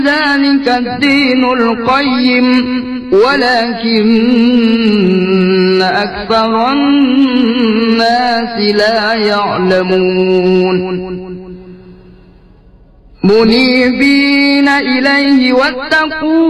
ذلك الدين القيم ولكن أكثر الناس لا يعلمون منيبين إليه واتقوا